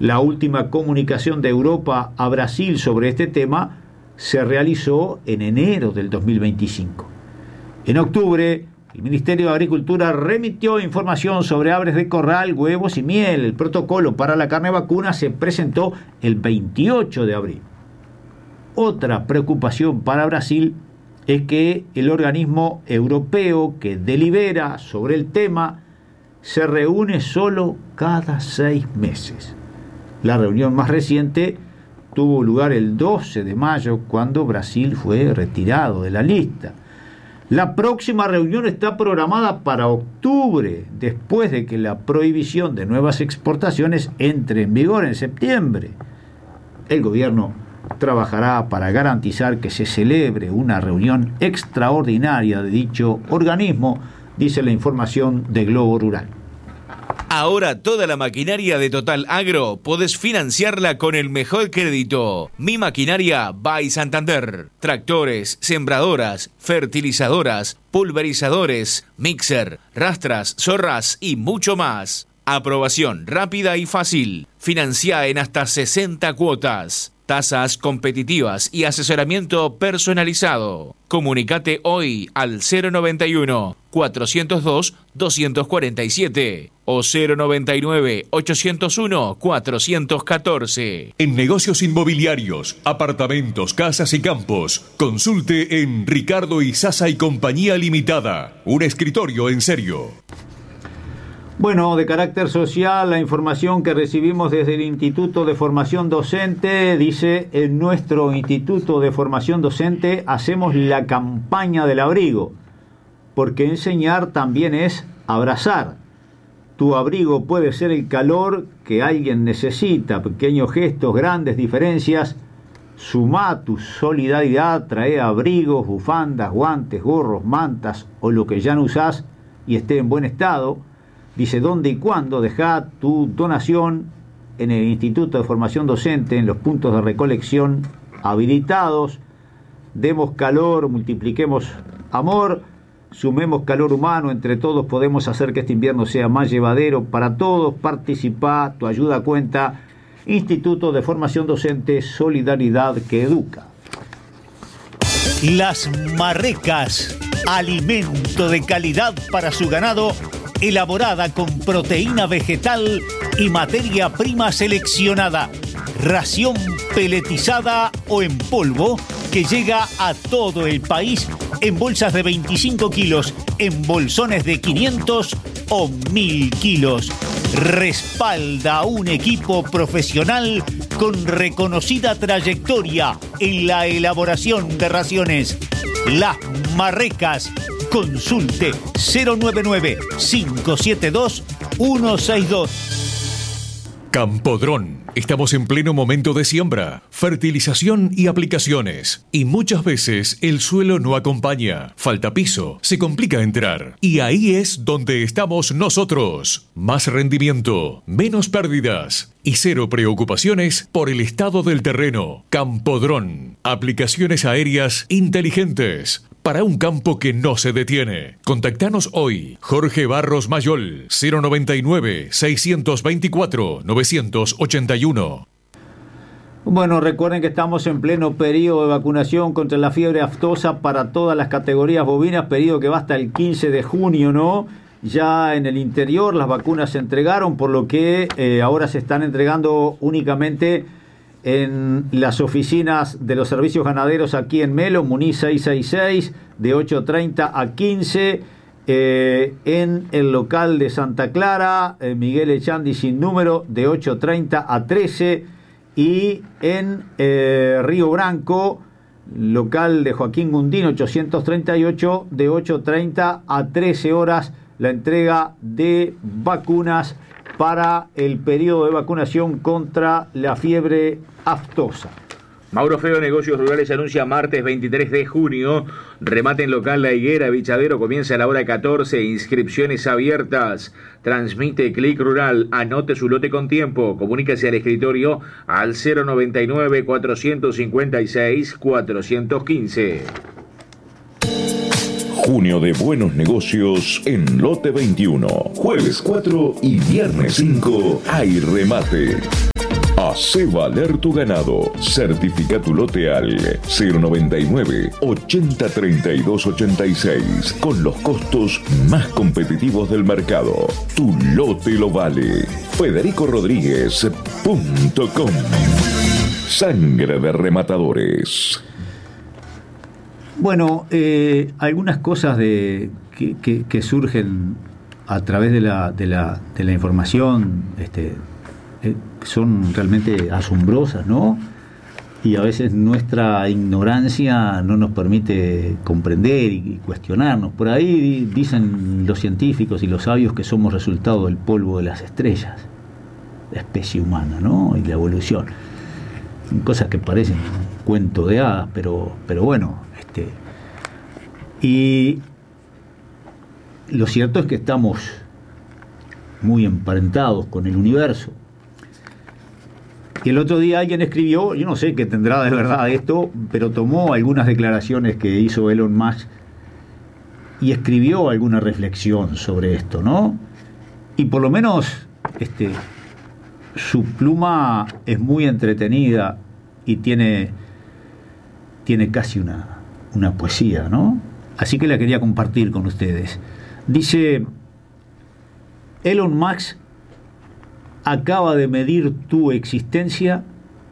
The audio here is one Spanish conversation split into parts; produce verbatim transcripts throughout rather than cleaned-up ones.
La última comunicación de Europa a Brasil sobre este tema se realizó en enero del dos mil veinticinco. En octubre, el Ministerio de Agricultura remitió información sobre aves de corral, huevos y miel. El protocolo para la carne vacuna se presentó el veintiocho de abril. Otra preocupación para Brasil es que el organismo europeo que delibera sobre el tema se reúne solo cada seis meses. La reunión más reciente tuvo lugar el doce de mayo, cuando Brasil fue retirado de la lista. La próxima reunión está programada para octubre, después de que la prohibición de nuevas exportaciones entre en vigor en septiembre. El gobierno trabajará para garantizar que se celebre una reunión extraordinaria de dicho organismo, dice la información de Globo Rural. Ahora toda la maquinaria de Total Agro podés financiarla con el mejor crédito. Mi Maquinaria by Santander. Tractores, sembradoras, fertilizadoras, pulverizadores, mixer, rastras, zorras y mucho más. Aprobación rápida y fácil. Financia en hasta sesenta cuotas. Tasas competitivas y asesoramiento personalizado. Comunicate hoy al cero noventa y uno, cuatrocientos dos, doscientos cuarenta y siete o cero noventa y nueve, ochocientos uno, cuatrocientos catorce. En negocios inmobiliarios, apartamentos, casas y campos, consulte en Ricardo Izaza y Compañía Limitada. Un escritorio en serio. Bueno, de carácter social, la información que recibimos desde el Instituto de Formación Docente dice: en nuestro Instituto de Formación Docente hacemos la campaña del abrigo, porque enseñar también es abrazar. Tu abrigo puede ser el calor que alguien necesita, pequeños gestos, grandes diferencias. Sumá tu solidaridad, trae abrigos, bufandas, guantes, gorros, mantas o lo que ya no usás y esté en buen estado. Dice dónde y cuándo. Dejá tu donación en el Instituto de Formación Docente, en los puntos de recolección habilitados. Demos calor, multipliquemos amor, sumemos calor humano. Entre todos podemos hacer que este invierno sea más llevadero para todos. Participá, tu ayuda cuenta. Instituto de Formación Docente, solidaridad que educa. Las Marrecas, alimento de calidad para su ganado, elaborada con proteína vegetal y materia prima seleccionada. Ración peletizada o en polvo que llega a todo el país en bolsas de veinticinco kilos, en bolsones de quinientos o mil kilos. Respalda a un equipo profesional con reconocida trayectoria en la elaboración de raciones. Las Marrecas. Consulte cero nueve nueve, cinco siete dos, uno seis dos. Campodrón. Estamos en pleno momento de siembra, fertilización y aplicaciones. Y muchas veces el suelo no acompaña. Falta piso, se complica entrar. Y ahí es donde estamos nosotros. Más rendimiento, menos pérdidas y cero preocupaciones por el estado del terreno. Campodrón. Aplicaciones aéreas inteligentes para un campo que no se detiene. Contactanos hoy. Jorge Barros Mayol, cero noventa y nueve, seiscientos veinticuatro, novecientos ochenta y uno. Bueno, recuerden que estamos en pleno periodo de vacunación contra la fiebre aftosa para todas las categorías bovinas, periodo que va hasta el quince de junio, ¿no? Ya en el interior las vacunas se entregaron, por lo que eh, ahora se están entregando únicamente en las oficinas de los servicios ganaderos aquí en Melo, Muniz seiscientos sesenta y seis, de ocho treinta a quince, eh, en el local de Santa Clara, eh, Miguel Echandi sin número, de ocho treinta a trece, y en eh, Río Branco, local de Joaquín Gundín ochocientos treinta y ocho, de ocho treinta a trece horas, la entrega de vacunas para el periodo de vacunación contra la fiebre aftosa. Mauro Feo, Negocios Rurales, anuncia martes veintitrés de junio, remate en local La Higuera, Bichadero, comienza a la hora catorce, inscripciones abiertas. Transmite Clic Rural, anote su lote con tiempo, comuníquese al escritorio al cero noventa y nueve, cuatrocientos cincuenta y seis, cuatrocientos quince. Junio de buenos negocios en Lote veintiuno. Jueves cuatro y viernes cinco hay remate. Hacé valer tu ganado. Certifica tu lote al cero noventa y nueve, ochenta, treinta y dos, ochenta y seis con los costos más competitivos del mercado. Tu lote lo vale. Federico Rodríguez punto com. Sangre de rematadores. Bueno, eh, algunas cosas de, que, que, que surgen a través de la, de la, de la información este, eh, son realmente asombrosas, ¿no? Y a veces nuestra ignorancia no nos permite comprender y cuestionarnos. Por ahí dicen los científicos y los sabios que somos resultado del polvo de las estrellas, la especie humana, ¿no? Y la evolución. Cosas que parecen un cuento de hadas, pero, pero bueno, este, y lo cierto es que estamos muy emparentados con el universo. Y el otro día alguien escribió, yo no sé qué tendrá de verdad esto, pero tomó algunas declaraciones que hizo Elon Musk y escribió alguna reflexión sobre esto, ¿no? Y por lo menos este, su pluma es muy entretenida y tiene, tiene casi una, una poesía, ¿no? Así que la quería compartir con ustedes. Dice: Elon Musk acaba de medir tu existencia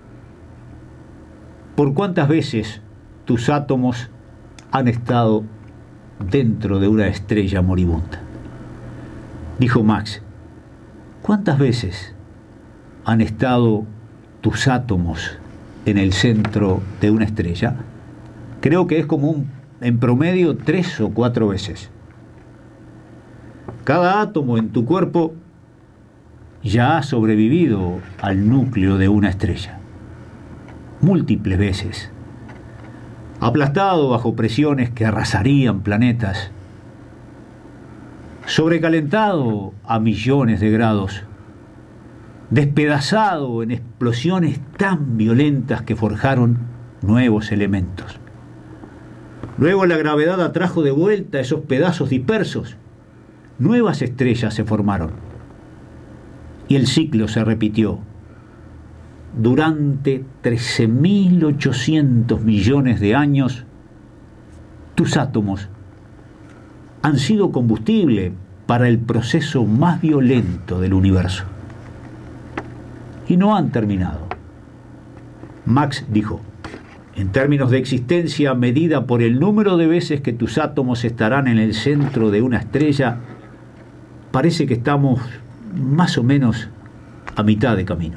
por cuántas veces tus átomos han estado dentro de una estrella moribunda. Dijo Max: ¿cuántas veces han estado tus átomos en el centro de una estrella? Creo que es como un, en promedio tres o cuatro veces. Cada átomo en tu cuerpo ya ha sobrevivido al núcleo de una estrella, múltiples veces, aplastado bajo presiones que arrasarían planetas, sobrecalentado a millones de grados, despedazado en explosiones tan violentas que forjaron nuevos elementos. Luego la gravedad atrajo de vuelta esos pedazos dispersos, nuevas estrellas se formaron. Y el ciclo se repitió. Durante trece mil ochocientos millones de años, tus átomos han sido combustible para el proceso más violento del universo. Y no han terminado. Max dijo: en términos de existencia medida por el número de veces que tus átomos estarán en el centro de una estrella, parece que estamos más o menos a mitad de camino.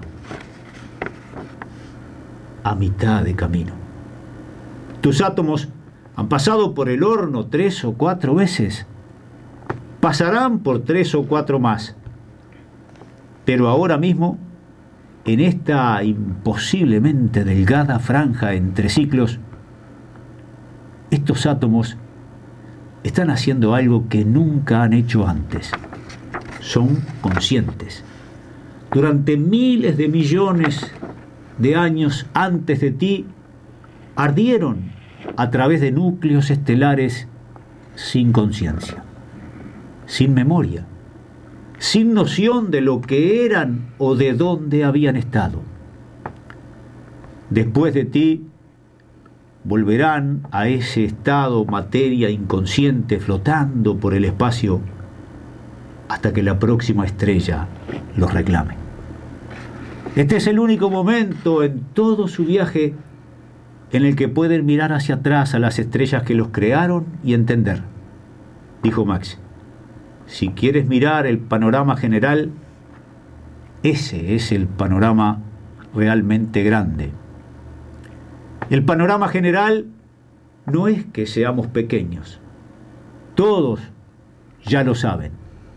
A mitad de camino. Tus átomos han pasado por el horno tres o cuatro veces. Pasarán por tres o cuatro más. Pero ahora mismo, en esta imposiblemente delgada franja entre ciclos, estos átomos están haciendo algo que nunca han hecho antes. Son conscientes. Durante miles de millones de años antes de ti, ardieron a través de núcleos estelares sin conciencia, sin memoria, sin noción de lo que eran o de dónde habían estado. Después de ti, volverán a ese estado materia inconsciente flotando por el espacio hasta que la próxima estrella los reclame. Este es el único momento en todo su viaje en el que pueden mirar hacia atrás a las estrellas que los crearon y entender, dijo Max. Si quieres mirar el panorama general, ese es el panorama realmente grande. El panorama general no es que seamos pequeños. Todos ya lo saben.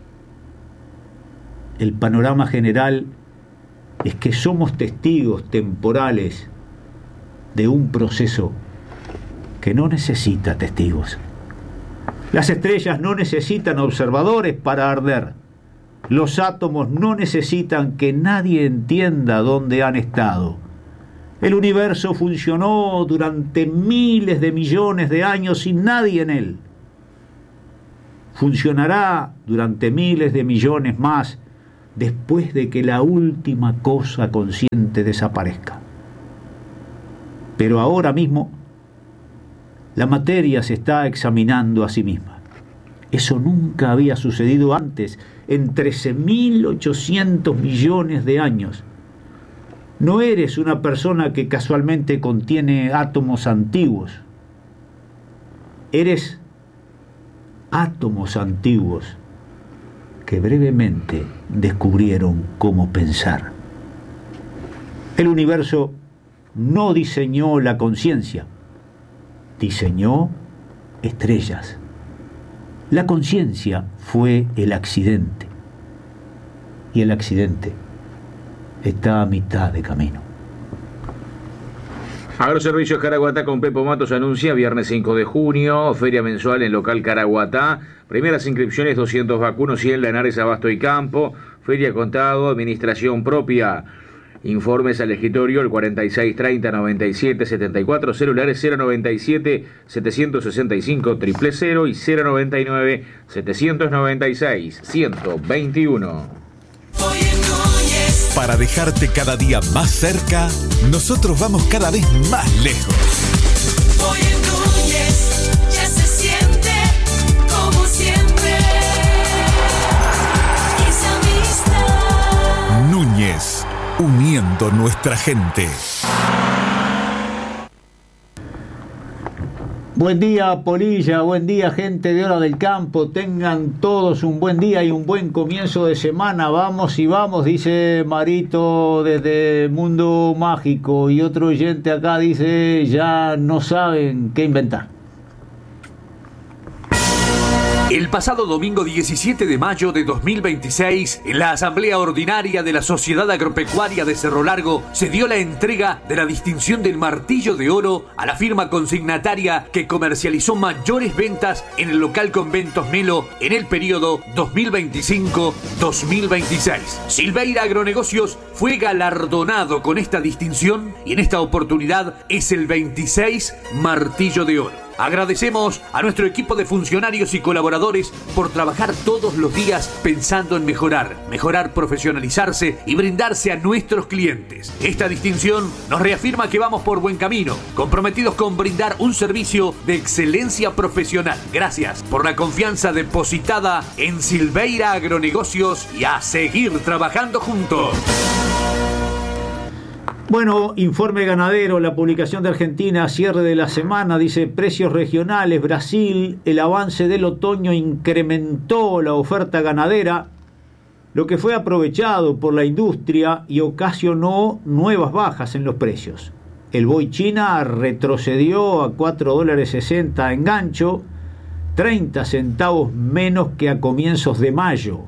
El panorama general es que somos testigos temporales de un proceso que no necesita testigos. Las estrellas no necesitan observadores para arder. Los átomos no necesitan que nadie entienda dónde han estado. El universo funcionó durante miles de millones de años sin nadie en él. Funcionará durante miles de millones más después de que la última cosa consciente desaparezca. Pero ahora mismo la materia se está examinando a sí misma. Eso nunca había sucedido antes en trece mil ochocientos millones de años. No eres una persona que casualmente contiene átomos antiguos. Eres átomos antiguos que brevemente descubrieron cómo pensar. El universo no diseñó la conciencia, diseñó estrellas. La conciencia fue el accidente, y el accidente está a mitad de camino. Agroservicios Caraguatá con Pepo Matos anuncia viernes cinco de junio, feria mensual en local Caraguatá, primeras inscripciones doscientos vacunos y en Lanares, Abasto y Campo, feria contado, administración propia. Informes al escritorio el cuarenta y seis treinta noventa y siete setenta y cuatro, celulares cero noventa y siete setecientos sesenta y cinco cero cero cero y cero noventa y nueve setecientos noventa y seis ciento veintiuno. Para dejarte cada día más cerca, nosotros vamos cada vez más lejos. Hoy en Núñez ya se siente como siempre. Esa amistad. Núñez, uniendo nuestra gente. Buen día, Polilla, buen día, gente de Hora del Campo. Tengan todos un buen día y un buen comienzo de semana. Vamos y vamos, dice Marito desde Mundo Mágico. Y otro oyente acá dice, ya no saben qué inventar. El pasado domingo diecisiete de mayo de dos mil veintiséis, en la Asamblea Ordinaria de la Sociedad Agropecuaria de Cerro Largo, se dio la entrega de la distinción del Martillo de Oro a la firma consignataria que comercializó mayores ventas en el local Conventos Melo en el periodo dos mil veinticinco dos mil veintiséis. Silveira Agronegocios fue galardonado con esta distinción y en esta oportunidad es el veintiséis Martillo de Oro. Agradecemos a nuestro equipo de funcionarios y colaboradores por trabajar todos los días pensando en mejorar, mejorar, profesionalizarse y brindarse a nuestros clientes. Esta distinción nos reafirma que vamos por buen camino, comprometidos con brindar un servicio de excelencia profesional. Gracias por la confianza depositada en Silveira Agronegocios y a seguir trabajando juntos. Bueno, informe ganadero, la publicación de Argentina, cierre de la semana, dice precios regionales, Brasil, el avance del otoño incrementó la oferta ganadera, lo que fue aprovechado por la industria y ocasionó nuevas bajas en los precios. El buey China retrocedió a cuatro dólares sesenta en gancho, treinta centavos menos que a comienzos de mayo.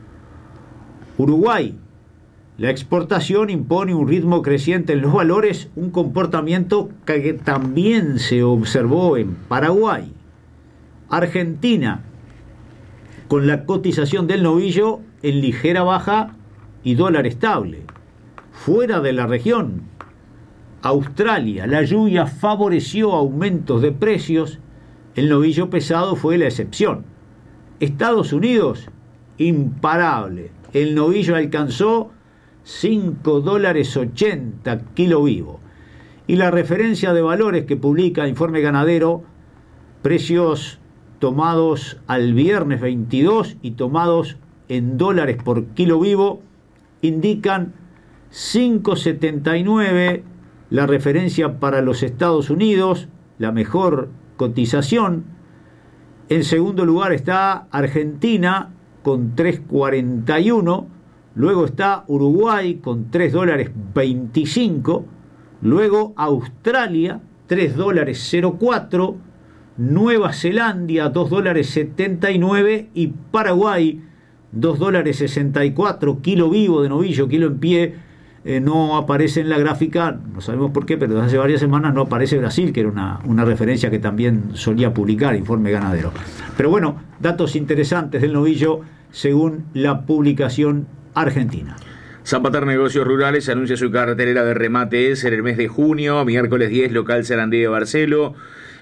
Uruguay. La exportación impone un ritmo creciente en los valores, un comportamiento que también se observó en Paraguay. Argentina, con la cotización del novillo en ligera baja y dólar estable. Fuera de la región, Australia, la lluvia favoreció aumentos de precios, el novillo pesado fue la excepción. Estados Unidos, imparable, el novillo alcanzó cinco dólares ochenta kilo vivo. Y la referencia de valores que publica Informe Ganadero, precios tomados al viernes veintidós y tomados en dólares por kilo vivo, indican cinco setenta y nueve, la referencia para los Estados Unidos, la mejor cotización. En segundo lugar está Argentina con tres cuarenta y uno. Luego está Uruguay con tres dólares veinticinco. Luego Australia, tres dólares cero cuatro. Nueva Zelanda, dos dólares setenta y nueve. Y Paraguay, dos dólares sesenta y cuatro. Kilo vivo de novillo, kilo en pie. Eh, no aparece en la gráfica, no sabemos por qué, pero desde hace varias semanas no aparece Brasil, que era una, una referencia que también solía publicar Informe Ganadero. Pero bueno, datos interesantes del novillo según la publicación argentina. Zapater Negocios Rurales anuncia su cartelera de remates en el mes de junio, miércoles diez, local Sarandí de Barcelo,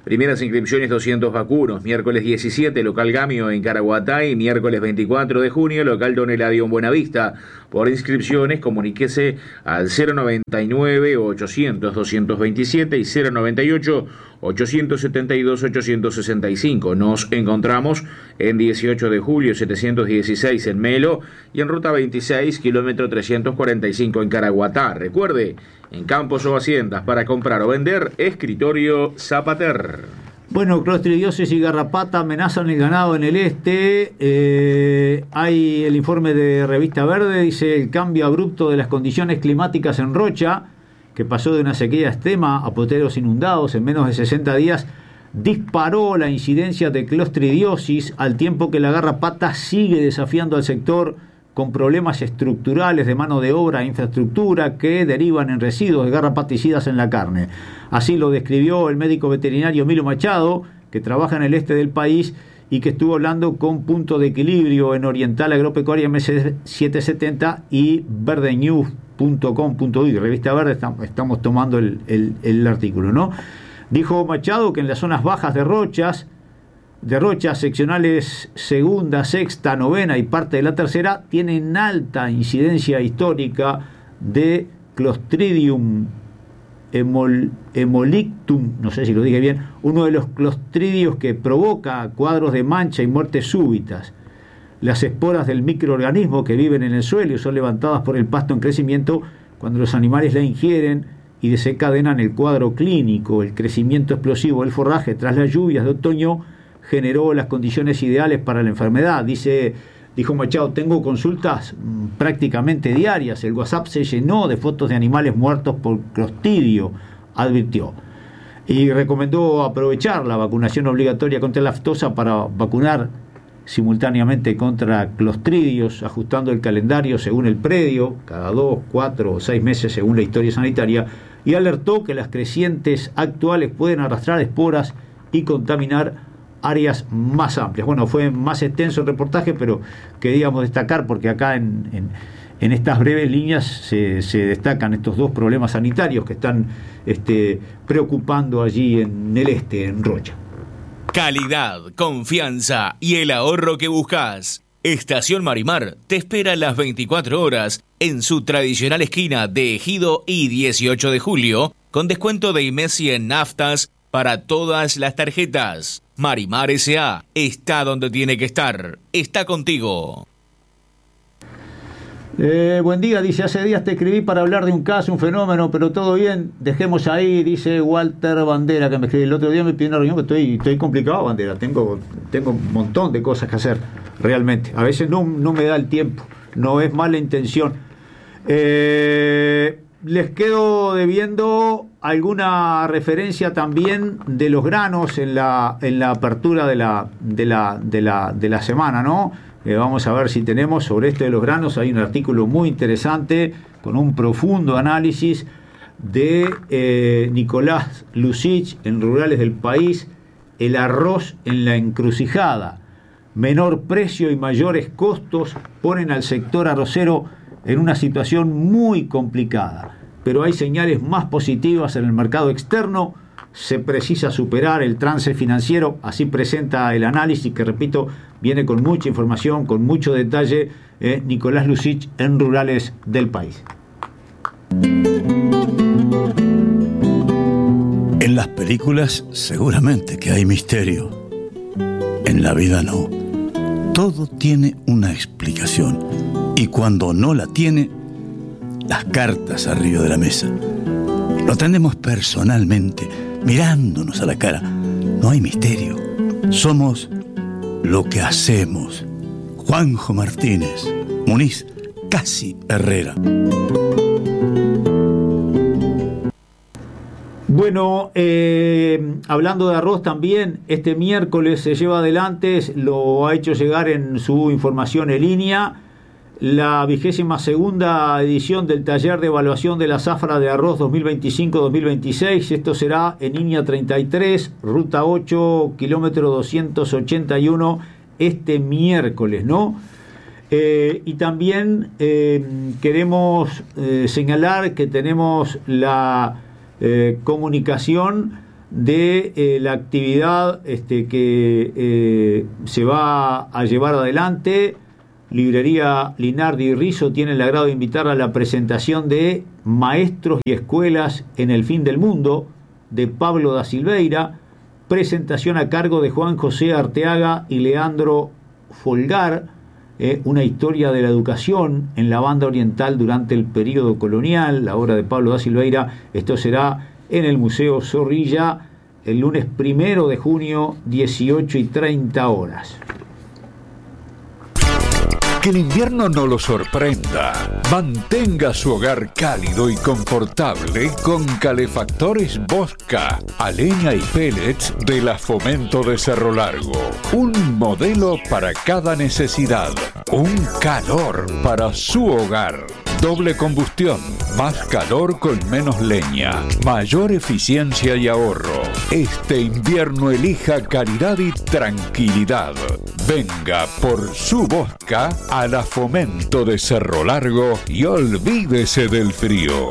Primeras inscripciones doscientos vacunos, miércoles diecisiete, local Gamio en Caraguatay, miércoles veinticuatro de junio, local Don Eladio en Buenavista. Por inscripciones, comuníquese al cero noventa y nueve ochocientos doscientos veintisiete y cero noventa y ocho ochocientos setenta y dos ochocientos sesenta y cinco. Nos encontramos en dieciocho de julio setecientos dieciséis en Melo y en ruta veintiséis, kilómetro trescientos cuarenta y cinco en Caraguatá. Recuerde, en campos o haciendas para comprar o vender, Escritorio Zapater. Bueno, clostridiosis y garrapata amenazan el ganado en el este. Eh, hay el informe de Revista Verde, dice el cambio abrupto de las condiciones climáticas en Rocha, que pasó de una sequía extrema a poteros inundados en menos de sesenta días, disparó la incidencia de clostridiosis, al tiempo que la garrapata sigue desafiando al sector con problemas estructurales de mano de obra e infraestructura que derivan en residuos de garrapaticidas en la carne. Así lo describió el médico veterinario Milo Machado, que trabaja en el este del país y que estuvo hablando con Punto de Equilibrio en Oriental Agropecuaria M C setecientos setenta y verdenews punto com punto uy, Revista Verde. Estamos tomando el, el, el artículo, ¿no? Dijo Machado que en las zonas bajas de Rochas, de Rochas, seccionales segunda, sexta, novena y parte de la tercera, tienen alta incidencia histórica de Clostridium emol, hemolictum, no sé si lo dije bien, uno de los clostridios que provoca cuadros de mancha y muertes súbitas. Las esporas del microorganismo que viven en el suelo y son levantadas por el pasto en crecimiento cuando los animales la ingieren y desencadenan el cuadro clínico. El crecimiento explosivo del forraje tras las lluvias de otoño generó las condiciones ideales para la enfermedad. Dice, dijo Machado, tengo consultas mmm, prácticamente diarias. El WhatsApp se llenó de fotos de animales muertos por clostridio, advirtió. Y recomendó aprovechar la vacunación obligatoria contra la aftosa para vacunar simultáneamente contra clostridios, ajustando el calendario según el predio, cada dos, cuatro o seis meses según la historia sanitaria, y alertó que las crecientes actuales pueden arrastrar esporas y contaminar áreas más amplias. Bueno, fue más extenso el reportaje, pero queríamos destacar porque acá en, en, en estas breves líneas se, se destacan estos dos problemas sanitarios que están este, preocupando allí en el este, en Rocha. Calidad, confianza y el ahorro que buscas. Estación Marimar te espera las veinticuatro horas en su tradicional esquina de Ejido y dieciocho de julio, con descuento de IMESI en naftas para todas las tarjetas. Marimar S A está donde tiene que estar. Está contigo. Eh, buen día, dice, hace días te escribí para hablar de un caso, un fenómeno, pero todo bien, dejemos ahí, dice Walter Bandera, que me escribió el otro día, me pidió una reunión, que estoy, estoy complicado, Bandera, tengo, tengo un montón de cosas que hacer, realmente, a veces no, no me da el tiempo, no es mala intención. Eh, les quedo debiendo alguna referencia también de los granos en la, en la apertura de la, de la, de la, de la semana, ¿no? Eh, vamos a ver si tenemos sobre esto de los granos. Hay un artículo muy interesante con un profundo análisis de eh, Nicolás Lucich en Rurales del País. El arroz en la encrucijada. Menor precio y mayores costos ponen al sector arrocero en una situación muy complicada. Pero hay señales más positivas en el mercado externo. Se precisa superar el trance financiero, así presenta el análisis que, repito, viene con mucha información, con mucho detalle, eh, Nicolás Lucich en Rurales del País. En las películas seguramente que hay misterio. En la vida no. Todo tiene una explicación. Y cuando no la tiene, las cartas arriba de la mesa. Lo atendemos personalmente, mirándonos a la cara. No hay misterio. Somos lo que hacemos. Juanjo Martínez, Muniz, Casi Herrera. Bueno, eh, hablando de arroz también, este miércoles se lleva adelante, lo ha hecho llegar en su información en línea, la vigésima segunda edición del taller de evaluación de la zafra de arroz dos mil veinticinco dos mil veintiséis. Esto será en línea treinta y tres, ruta ocho, kilómetro doscientos ochenta y uno, este miércoles, ¿no? Eh, y también eh, queremos eh, señalar que tenemos la eh, comunicación de eh, la actividad este, que eh, se va a llevar adelante. Librería Linardi y Rizzo tiene el agrado de invitar a la presentación de Maestros y Escuelas en el Fin del Mundo, de Pablo da Silveira, presentación a cargo de Juan José Arteaga y Leandro Folgar, eh, una historia de la educación en la banda oriental durante el período colonial, la obra de Pablo da Silveira. Esto será en el Museo Zorrilla el lunes primero de junio, dieciocho y treinta horas. Que el invierno no lo sorprenda. Mantenga su hogar cálido y confortable con calefactores Bosca, a leña y pellets de la Fomento de Cerro Largo. Un modelo para cada necesidad. Un calor para su hogar. Doble combustión, más calor con menos leña, mayor eficiencia y ahorro. Este invierno elija calidad y tranquilidad. Venga por su Bosca a la Fomento de Cerro Largo y olvídese del frío.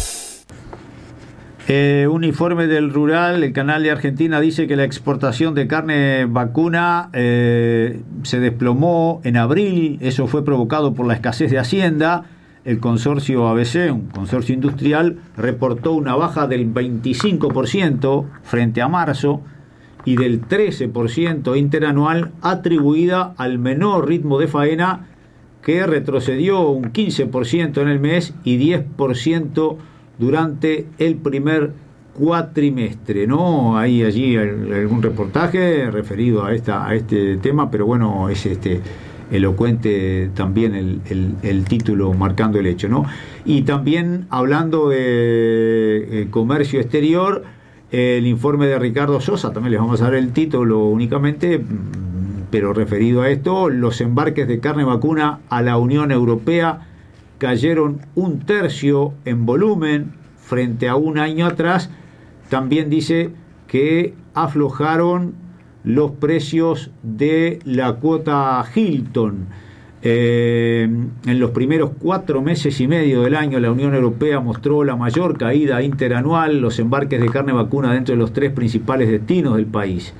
Eh, un informe del Rural, el canal de Argentina, dice que la exportación de carne vacuna eh, se desplomó en abril. Eso fue provocado por la escasez de hacienda. El consorcio A B C, un consorcio industrial, reportó una baja del veinticinco por ciento frente a marzo y del trece por ciento interanual, atribuida al menor ritmo de faena, que retrocedió un quince por ciento en el mes y diez por ciento durante el primer cuatrimestre, ¿no? Hay allí algún reportaje referido a esta a este tema, pero bueno, es este elocuente también el, el, el título marcando el hecho, ¿no? Y también hablando de eh, comercio exterior, eh, el informe de Ricardo Sosa, también les vamos a dar el título únicamente, pero referido a esto: los embarques de carne vacuna a la Unión Europea cayeron un tercio en volumen frente a un año atrás. También dice que aflojaron los precios de la cuota Hilton. Eh, en los primeros cuatro meses y medio del año, la Unión Europea mostró la mayor caída interanual, los embarques de carne vacuna dentro de los tres principales destinos del país.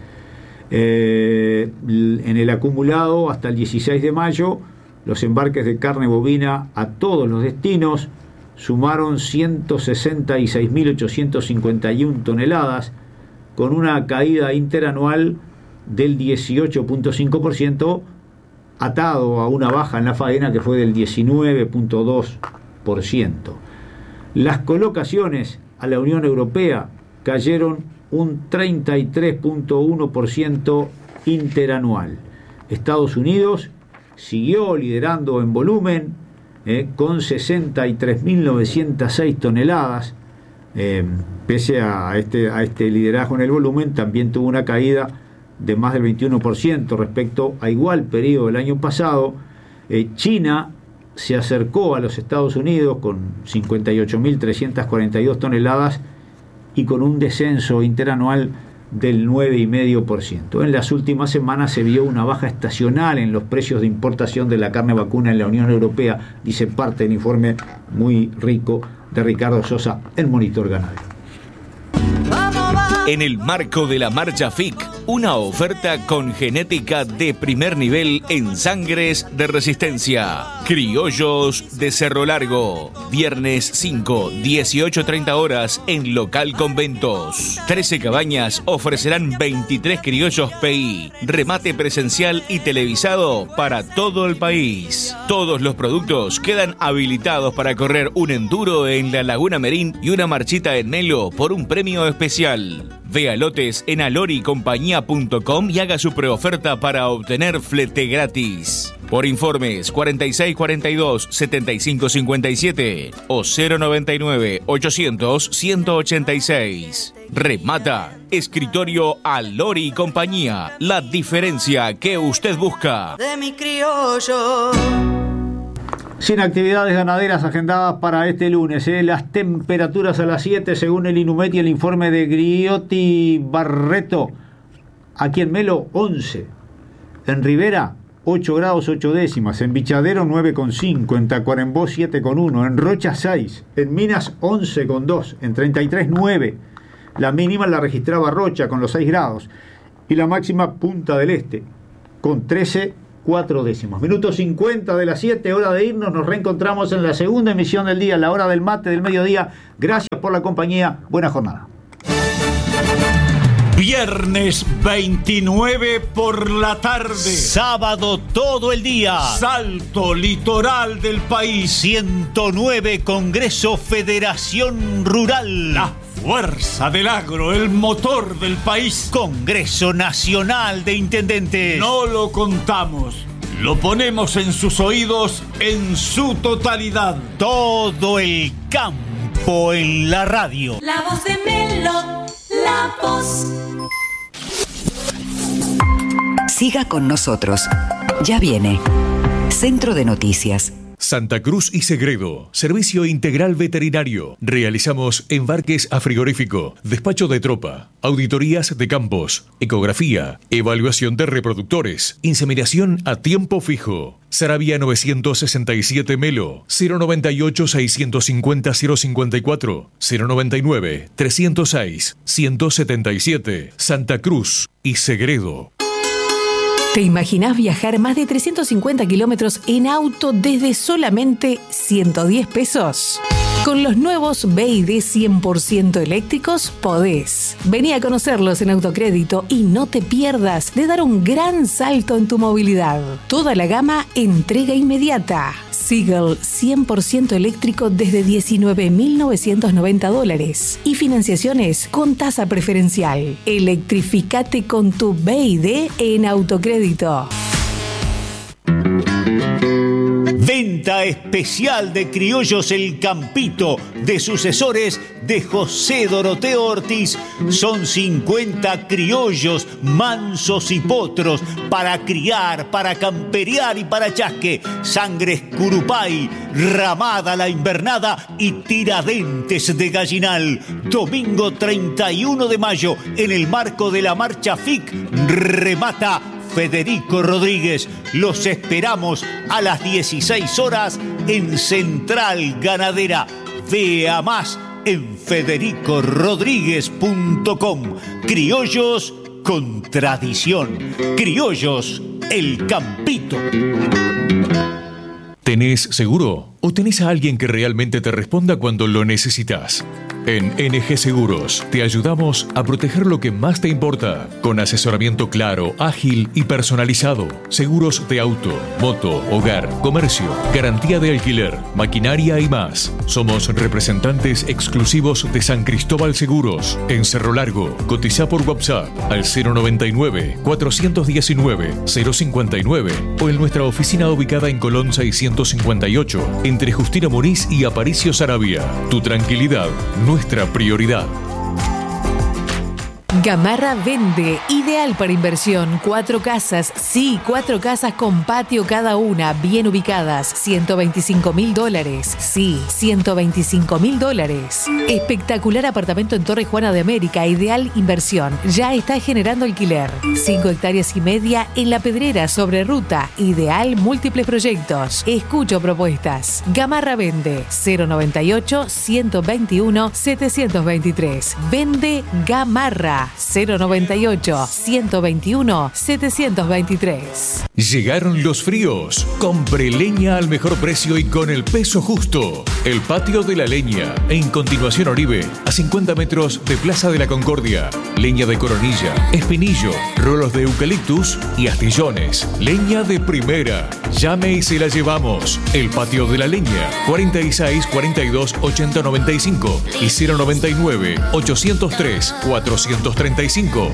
Eh, en el acumulado hasta el dieciséis de mayo, los embarques de carne bovina a todos los destinos sumaron ciento sesenta y seis mil ochocientos cincuenta y una toneladas, con una caída interanual del dieciocho punto cinco por ciento, atado a una baja en la faena que fue del diecinueve punto dos por ciento. Las colocaciones a la Unión Europea cayeron un treinta y tres punto uno por ciento interanual. Estados Unidos siguió liderando en volumen eh, con sesenta y tres mil novecientas seis toneladas. Eh, pese a este, a este liderazgo en el volumen, también tuvo una caída de más del veintiuno por ciento respecto a igual periodo del año pasado. Eh, China se acercó a los Estados Unidos con cincuenta y ocho mil trescientas cuarenta y dos toneladas y con un descenso interanual del nueve coma cinco por ciento. En las últimas semanas se vio una baja estacional en los precios de importación de la carne vacuna en la Unión Europea, dice parte del informe muy rico de Ricardo Sosa en Monitor Ganadero. En el marco de la Marcha F I C, una oferta con genética de primer nivel en sangres de resistencia. Criollos de Cerro Largo. Viernes cinco, dieciocho treinta horas en Local Conventos. trece cabañas ofrecerán veintitrés criollos P I. Remate presencial y televisado para todo el país. Todos los productos quedan habilitados para correr un enduro en la Laguna Merín y una marchita en Melo por un premio especial. Vea lotes en alori compañía punto com y haga su preoferta para obtener flete gratis. Por informes cuarenta y seis cuarenta y dos setenta y cinco cincuenta y siete o cero noventa y nueve ochocientos ciento ochenta y seis. Remata Escritorio Alori y Compañía, la diferencia que usted busca. De mi criollo. Sin actividades ganaderas agendadas para este lunes, ¿eh? Las temperaturas a las siete, según el INUMET y el informe de Griotti Barreto. Aquí en Melo, once. En Rivera, ocho grados ocho décimas. En Bichadero, nueve coma cinco. En Tacuarembó, siete coma uno. En Rocha, seis. En Minas, once coma dos. En treinta y tres, nueve. La mínima la registraba Rocha con los seis grados y la máxima Punta del Este con trece cuatro décimos. Minuto cincuenta de las siete, hora de irnos. Nos reencontramos en la segunda emisión del día, la hora del mate del mediodía. Gracias por la compañía. Buena jornada. Viernes veintinueve por la tarde. Sábado todo el día. Salto litoral del país. ciento nueve Congreso Federación Rural. La fuerza del agro, el motor del país. Congreso Nacional de Intendentes. No lo contamos. Lo ponemos en sus oídos en su totalidad. Todo el campo en la radio. La voz de Melo, la voz. Siga con nosotros. Ya viene Centro de Noticias. Santa Cruz y Segredo, servicio integral veterinario. Realizamos embarques a frigorífico, despacho de tropa, auditorías de campos, ecografía, evaluación de reproductores, inseminación a tiempo fijo. Saravia novecientos sesenta y siete Melo, cero noventa y ocho, seiscientos cincuenta, cero cincuenta y cuatro, cero noventa y nueve, trescientos seis, ciento setenta y siete. Santa Cruz y Segredo. ¿Te imaginás viajar más de trescientos cincuenta kilómetros en auto desde solamente ciento diez pesos? Con los nuevos B y D cien por ciento eléctricos podés. Vení a conocerlos en Autocrédito y no te pierdas de dar un gran salto en tu movilidad. Toda la gama entrega inmediata. Seagull cien por ciento eléctrico desde diecinueve mil novecientos noventa dólares y financiaciones con tasa preferencial. Electrificate con tu B y D en Autocrédito. Venta especial de criollos El Campito, de sucesores de José Doroteo Ortiz. Son cincuenta criollos mansos y potros para criar, para camperear y para chasque. Sangres curupay, ramada la invernada y tiradentes de gallinal. Domingo treinta y uno de mayo, en el marco de la marcha F I C, remata Federico Rodríguez. Los esperamos a las dieciséis horas en Central Ganadera. Vea más en federico rodríguez punto com. Criollos con tradición. Criollos El Campito. ¿Tenés seguro? ¿O tenés a alguien que realmente te responda cuando lo necesitas? En N G Seguros te ayudamos a proteger lo que más te importa, con asesoramiento claro, ágil y personalizado. Seguros de auto, moto, hogar, comercio, garantía de alquiler, maquinaria y más. Somos representantes exclusivos de San Cristóbal Seguros, en Cerro Largo. Cotiza por WhatsApp al cero noventa y nueve, cuatrocientos diecinueve, cero cincuenta y nueve o en nuestra oficina ubicada en Colón seiscientos cincuenta y ocho, entre Justino Muniz y Aparicio Saravia. Tu tranquilidad, nuestra prioridad. Gamarra vende, ideal para inversión. Cuatro casas, sí, cuatro casas con patio cada una, bien ubicadas. ciento veinticinco mil dólares, sí, ciento veinticinco mil dólares. Espectacular apartamento en Torre Juana de América, ideal inversión. Ya está generando alquiler. Cinco hectáreas y media en La Pedrera, sobre ruta. Ideal múltiples proyectos. Escucho propuestas. Gamarra vende, cero noventa y ocho, ciento veintiuno, setecientos veintitrés. Vende Gamarra. cero noventa y ocho, ciento veintiuno, setecientos veintitrés. Llegaron los fríos. Compre leña al mejor precio y con el peso justo. El Patio de la Leña, en Continuación Oribe, a cincuenta metros de Plaza de la Concordia. Leña de coronilla, espinillo, rolos de eucaliptus y astillones. Leña de primera. Llame y se la llevamos. El Patio de la Leña, cuarenta y seis, cuarenta y dos, ochenta, noventa y cinco y cero noventa y nueve, ochocientos tres, cuatrocientos treinta y cinco.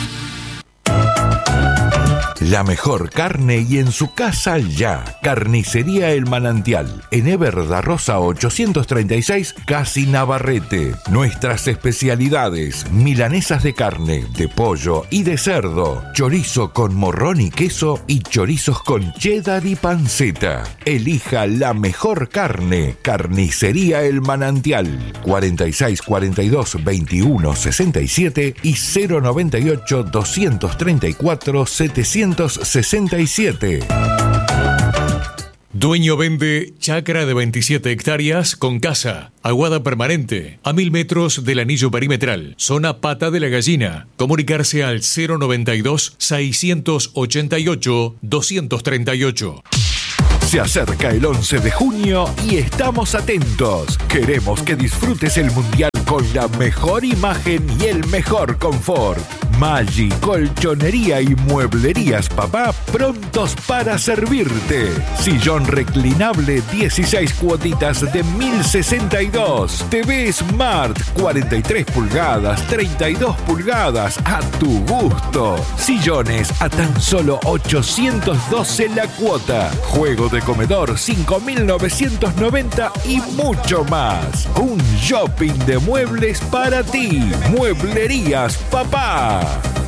La mejor carne y en su casa ya. Carnicería El Manantial. En Eber da Rosa ochocientos treinta y seis, casi Navarrete. Nuestras especialidades: milanesas de carne, de pollo y de cerdo. Chorizo con morrón y queso y chorizos con cheddar y panceta. Elija la mejor carne. Carnicería El Manantial. cuarenta y seis, cuarenta y dos, veintiuno, sesenta y siete y cero noventa y ocho, doscientos treinta y cuatro, setecientos sesenta y siete. Dueño vende chacra de veintisiete hectáreas con casa, aguada permanente, a mil metros del anillo perimetral, zona Pata de la Gallina. Comunicarse al cero noventa y dos, seiscientos ochenta y ocho, doscientos treinta y ocho. Se acerca el once de junio y estamos atentos. Queremos que disfrutes el Mundial con la mejor imagen y el mejor confort. Maggi, colchonería y mueblerías papá, prontos para servirte. Sillón reclinable, dieciséis cuotitas de mil sesenta y dos. T V Smart, cuarenta y tres pulgadas, treinta y dos pulgadas, a tu gusto. Sillones a tan solo ochocientos doce la cuota. Juego de comedor, cinco mil novecientos noventa y mucho más. Un shopping de muebles para ti. Mueblerías papá.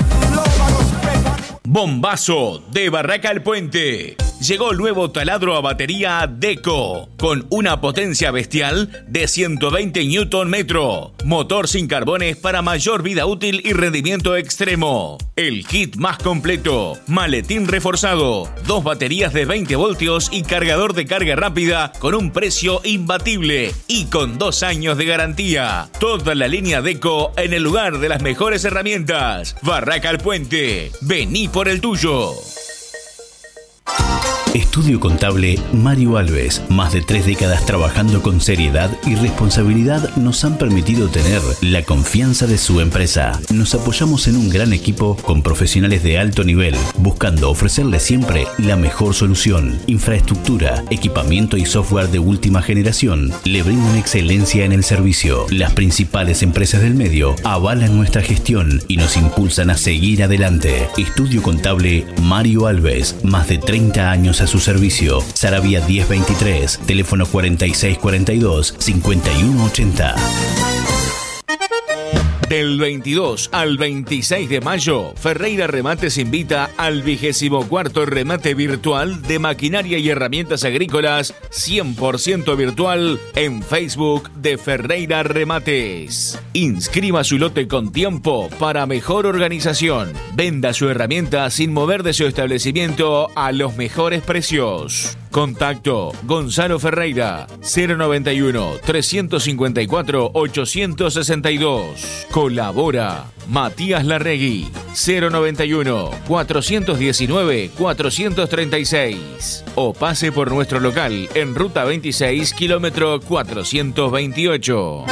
Bombazo de Barraca al Puente. Llegó el nuevo taladro a batería Deco con una potencia bestial de ciento veinte newton metro, motor sin carbones para mayor vida útil y rendimiento extremo. El kit más completo, maletín reforzado, dos baterías de veinte voltios y cargador de carga rápida con un precio imbatible y con dos años de garantía. Toda la línea Deco en el lugar de las mejores herramientas. Barraca al Puente, vení por el tuyo. Estudio Contable Mario Alves. Más de tres décadas trabajando con seriedad y responsabilidad nos han permitido tener la confianza de su empresa. Nos apoyamos en un gran equipo con profesionales de alto nivel, buscando ofrecerle siempre la mejor solución. Infraestructura, equipamiento y software de última generación le brindan excelencia en el servicio. Las principales empresas del medio avalan nuestra gestión y nos impulsan a seguir adelante. Estudio Contable Mario Alves. Más de treinta años a su servicio. Saravia diez veintitrés, teléfono cuarenta y seis cuarenta y dos, cincuenta y uno ochenta. Del veintidós al veintiséis de mayo, Ferreira Remates invita al vigésimo cuarto remate virtual de maquinaria y herramientas agrícolas cien por ciento virtual en Facebook de Ferreira Remates. Inscriba su lote con tiempo para mejor organización. Venda su herramienta sin mover de su establecimiento a los mejores precios. Contacto Gonzalo Ferreira cero noventa y uno, trescientos cincuenta y cuatro, ochocientos sesenta y dos. Colabora Matías Larregui cero noventa y uno, cuatrocientos diecinueve, cuatrocientos treinta y seis. O pase por nuestro local en Ruta veintiséis, kilómetro cuatrocientos veintiocho.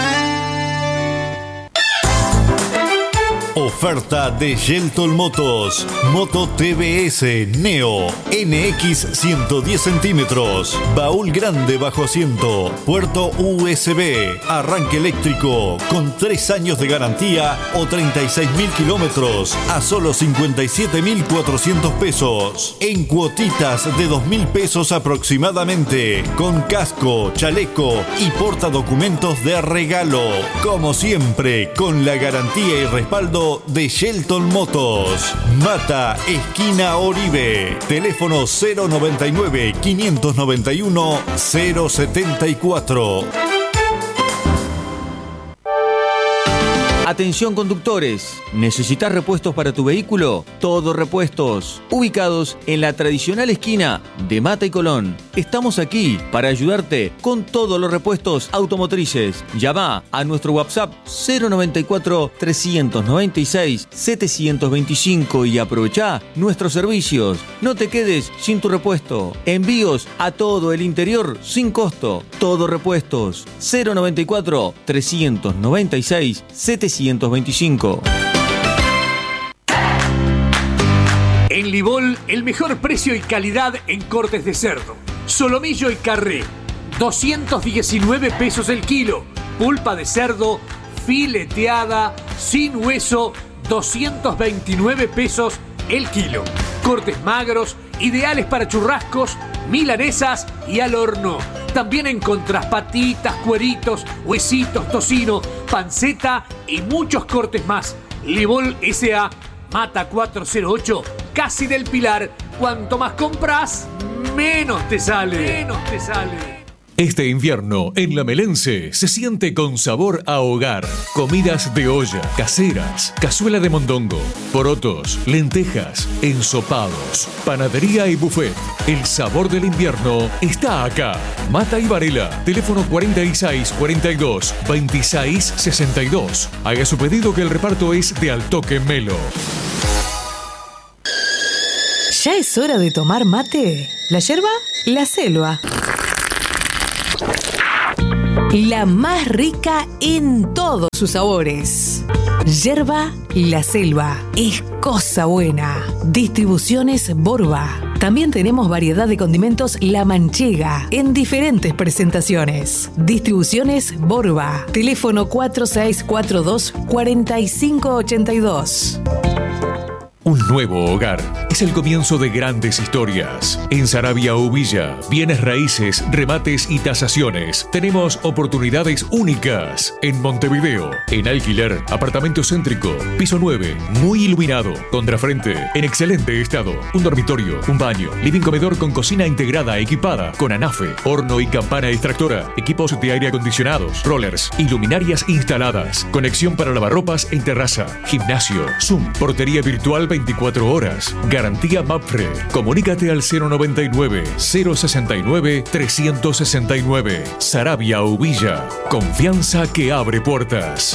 Oferta de Shelton Motos. Moto T V S Neo N X ciento diez centímetros. Baúl grande bajo asiento. Puerto U S B. Arranque eléctrico. Con tres años de garantía o treinta y seis mil kilómetros. A solo cincuenta y siete mil cuatrocientos pesos. En cuotitas de dos mil pesos aproximadamente. Con casco, chaleco y portadocumentos de regalo. Como siempre, con la garantía y respaldo de Shelton Motos. Mata, esquina Oribe. Teléfono cero noventa y nueve, quinientos noventa y uno, cero setenta y cuatro. Atención conductores, ¿necesitas repuestos para tu vehículo? Todo Repuestos, ubicados en la tradicional esquina de Mata y Colón. Estamos aquí para ayudarte con todos los repuestos automotrices. Llama a nuestro WhatsApp cero noventa y cuatro, trescientos noventa y seis, setecientos veinticinco y aprovecha nuestros servicios. No te quedes sin tu repuesto. Envíos a todo el interior sin costo. Todo Repuestos, cero noventa y cuatro, trescientos noventa y seis, setecientos veinticinco. En Libol, el mejor precio y calidad en cortes de cerdo. Solomillo y carré, doscientos diecinueve pesos el kilo. Pulpa de cerdo fileteada, sin hueso, doscientos veintinueve pesos el kilo. Cortes magros, ideales para churrascos, milanesas y al horno. También encontrás patitas, cueritos, huesitos, tocino, panceta y muchos cortes más. Libol S A, Mata cuatrocientos ocho, Casi del Pilar. Cuanto más compras, menos te sale. Menos te sale. Este invierno en La Melense se siente con sabor a hogar. Comidas de olla, caseras, cazuela de mondongo, porotos, lentejas, ensopados, panadería y buffet. El sabor del invierno está acá. Mata y Varela, teléfono cuarenta y seis cuarenta y dos veintiséis sesenta y dos. Haga su pedido que el reparto es de Al Toque Melo. ¿Ya es hora de tomar mate? ¿La yerba? La selva. La más rica en todos sus sabores. Yerba La Selva. Es cosa buena. Distribuciones Borba. También tenemos variedad de condimentos La Manchega en diferentes presentaciones. Distribuciones Borba. Teléfono cuatro seis cuatro dos cuatro cinco ocho dos. Un nuevo hogar es el comienzo de grandes historias. En Sarabia Uvilla, bienes raíces, remates y tasaciones. Tenemos oportunidades únicas. En Montevideo, en alquiler, apartamento céntrico, piso nueve, muy iluminado, contrafrente, en excelente estado. Un dormitorio, un baño, living comedor con cocina integrada equipada, con anafe, horno y campana extractora, equipos de aire acondicionados, rollers, iluminarias instaladas, conexión para lavarropas en terraza, gimnasio, Zoom, portería virtual veinticuatro horas. Garantía Mapfre. Comunícate al cero noventa y nueve, cero sesenta y nueve, trescientos sesenta y nueve. Sarabia Uvilla. Confianza que abre puertas.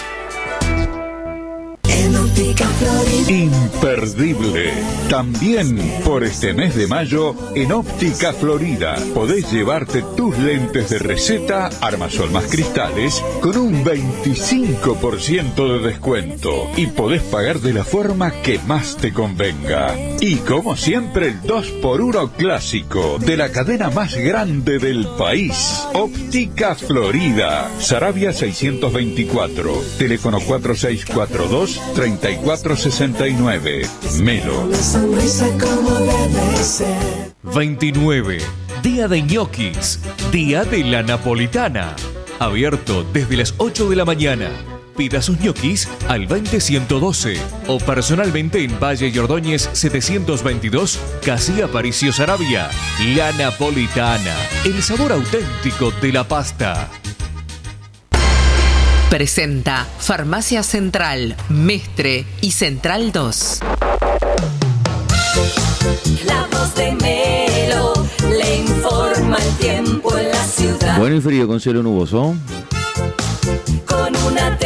Imperdible. También por este mes de mayo en Óptica Florida podés llevarte tus lentes de receta, armasol más cristales con un veinticinco por ciento de descuento y podés pagar de la forma que más te convenga. Y como siempre el dos por uno clásico de la cadena más grande del país. Óptica Florida. Sarabia seiscientos veinticuatro. Teléfono cuatro seis cuatro dos, treinta y cuatro sesenta y nueve. Melo. veintinueve. Día de ñoquis. Día de la napolitana. Abierto desde las ocho de la mañana. Pida sus ñoquis al veinte ciento doce o personalmente en Valle y Ordóñez setecientos veintidós, casi Aparicio Sarabia. La napolitana. El sabor auténtico de la pasta. Presenta Farmacia Central, Mestre y Central dos. La voz de Melo le informa el tiempo en la ciudad. Bueno y frío con cielo nuboso. Con una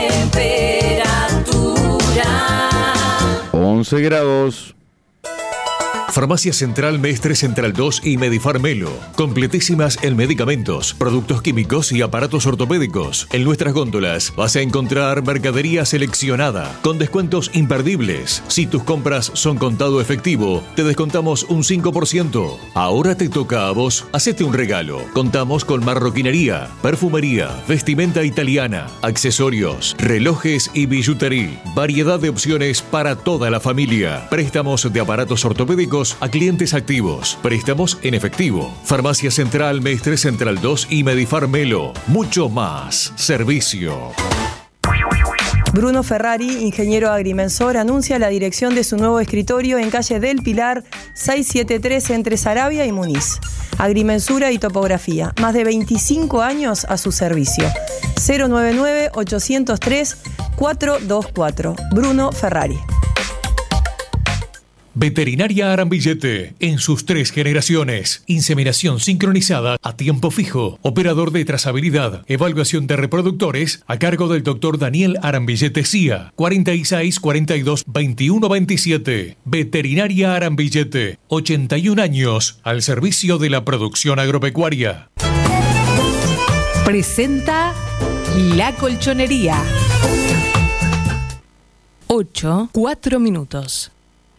temperatura once grados. Farmacia Central Mestre Central dos y Medifar Melo. Completísimas en medicamentos, productos químicos y aparatos ortopédicos. En nuestras góndolas vas a encontrar mercadería seleccionada con descuentos imperdibles. Si tus compras son contado efectivo, te descontamos un cinco por ciento. Ahora te toca a vos. Hacete un regalo. Contamos con marroquinería, perfumería, vestimenta italiana, accesorios, relojes y billutería. Variedad de opciones para toda la familia. Préstamos de aparatos ortopédicos a clientes activos. Préstamos en efectivo. Farmacia Central Mestre Central dos y Medifar Melo. Mucho más servicio. Bruno Ferrari, ingeniero agrimensor, anuncia la dirección de su nuevo escritorio en calle del Pilar seiscientos setenta y tres entre Sarabia y Muniz. Agrimensura y topografía. Más de veinticinco años a su servicio. cero noventa y nueve, ochocientos tres, cuatrocientos veinticuatro. Bruno Ferrari. Veterinaria Arambillete, en sus tres generaciones. Inseminación sincronizada a tiempo fijo. Operador de trazabilidad. Evaluación de reproductores a cargo del doctor Daniel Arambillete C I A. cuarenta y seis cuarenta y dos veintiuno veintisiete. Veterinaria Arambillete. ochenta y un años al servicio de la producción agropecuaria. Presenta La Colchonería. ocho, cuatro minutos.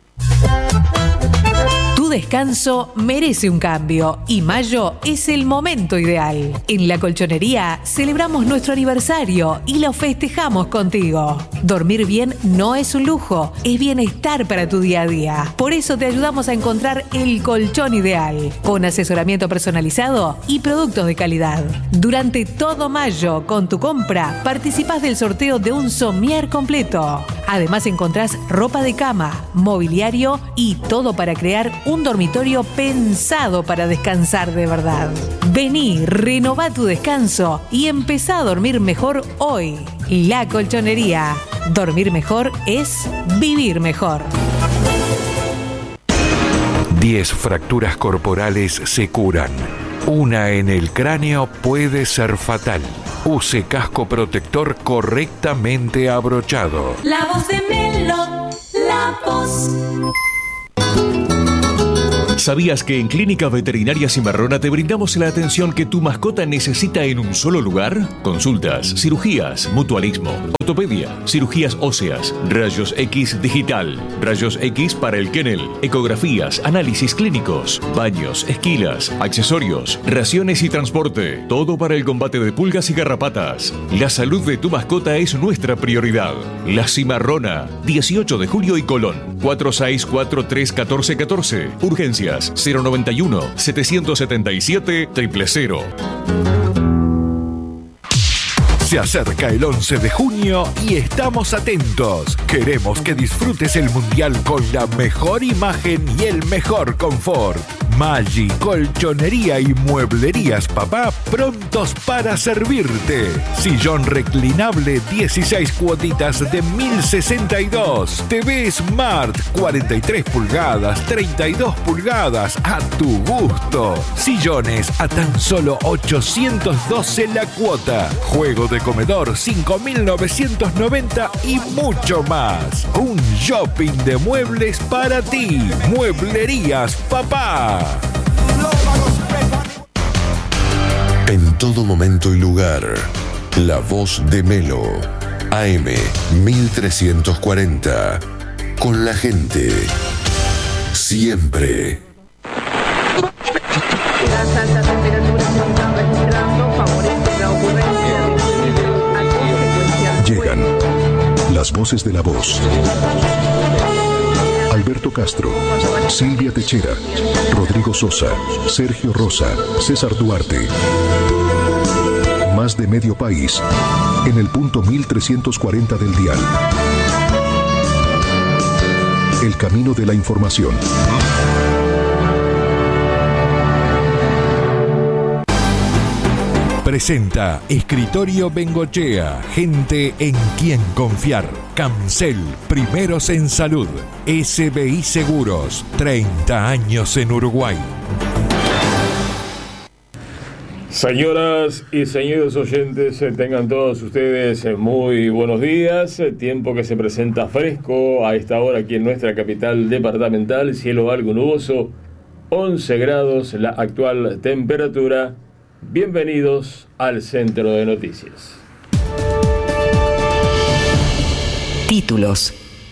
Tu descanso merece un cambio y mayo es el momento ideal. En La Colchonería celebramos nuestro aniversario y lo festejamos contigo. Dormir bien no es un lujo, es bienestar para tu día a día. Por eso te ayudamos a encontrar el colchón ideal, con asesoramiento personalizado y productos de calidad. Durante todo mayo, con tu compra, participás del sorteo de un somier completo. Además encontrás ropa de cama, mobiliario y todo para crear un dormitorio pensado para descansar de verdad. Vení, renová tu descanso y empezá a dormir mejor hoy. La Colchonería. Dormir mejor es vivir mejor. diez fracturas corporales se curan. Una en el cráneo puede ser fatal. Use casco protector correctamente abrochado. La voz de Melo, la voz. ¿Sabías que en Clínica Veterinaria Cimarrona te brindamos la atención que tu mascota necesita en un solo lugar? Consultas, cirugías, mutualismo, ortopedia, cirugías óseas, rayos X digital, rayos X para el kennel, ecografías, análisis clínicos, baños, esquilas, accesorios, raciones y transporte. Todo para el combate de pulgas y garrapatas. La salud de tu mascota es nuestra prioridad. La Cimarrona, dieciocho de julio y Colón, cuatro seis cuatro tres uno cuatro uno cuatro. Urgencias cero noventa y uno, setecientos setenta y siete, cero cero cero. Se acerca el once de junio y estamos atentos. Queremos que disfrutes el Mundial con la mejor imagen y el mejor confort. Maggi, Colchonería y Mueblerías Papá prontos para servirte. Sillón reclinable dieciséis cuotitas de mil sesenta y dos. T V Smart cuarenta y tres pulgadas, treinta y dos pulgadas a tu gusto. Sillones a tan solo ochocientos doce la cuota. Juego de comedor cinco mil novecientos noventa y mucho más. Un shopping de muebles para ti. Mueblerías Papá. En todo momento y lugar, la voz de Melo, A M mil trescientos cuarenta, con la gente, siempre. Las altas temperaturas que están registrando favorecen la ocurrencia de Llegan las voces de la voz. Alberto Castro, Silvia Techera, Rodrigo Sosa, Sergio Rosa, César Duarte. Más de medio país en el punto mil trescientos cuarenta del dial. El camino de la información. Presenta Escritorio Bengochea, gente en quien confiar. Camcel, primeros en salud. S B I Seguros, treinta años en Uruguay. Señoras y señores oyentes, tengan todos ustedes muy buenos días. Tiempo que se presenta fresco a esta hora aquí en nuestra capital departamental. Cielo algo nuboso, once grados la actual temperatura. Bienvenidos al Centro de Noticias. Títulos.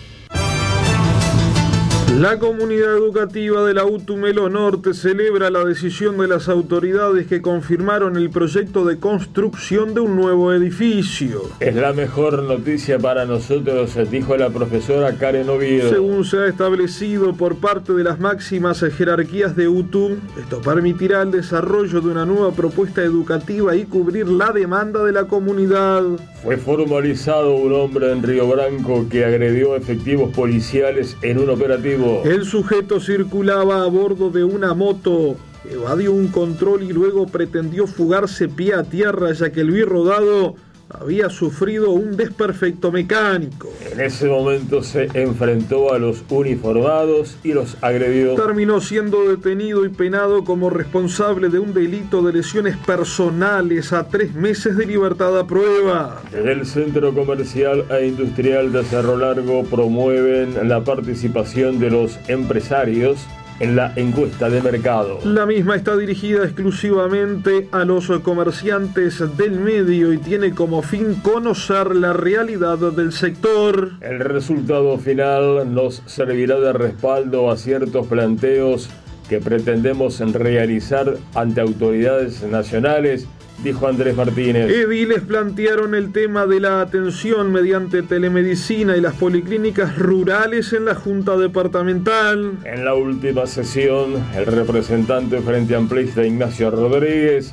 La comunidad educativa de la U T U Melo Norte celebra la decisión de las autoridades que confirmaron el proyecto de construcción de un nuevo edificio. Es la mejor noticia para nosotros, dijo la profesora Karen Oviedo. Según se ha establecido por parte de las máximas jerarquías de U T U, esto permitirá el desarrollo de una nueva propuesta educativa y cubrir la demanda de la comunidad. Fue formalizado un hombre en Río Branco que agredió efectivos policiales en un operativo. El sujeto circulaba a bordo de una moto, evadió un control y luego pretendió fugarse pie a tierra, ya que el birrodado había sufrido un desperfecto mecánico. En ese momento se enfrentó a los uniformados y los agredió. Terminó siendo detenido y penado como responsable de un delito de lesiones personales a tres meses de libertad a prueba. Desde el Centro Comercial e Industrial de Cerro Largo promueven la participación de los empresarios en la encuesta de mercado. La misma está dirigida exclusivamente a los comerciantes del medio y tiene como fin conocer la realidad del sector. El resultado final nos servirá de respaldo a ciertos planteos que pretendemos realizar ante autoridades nacionales, dijo Andrés Martínez. Ediles plantearon el tema de la atención mediante telemedicina y las policlínicas rurales en la Junta Departamental. En la última sesión, el representante Frente Amplista Ignacio Rodríguez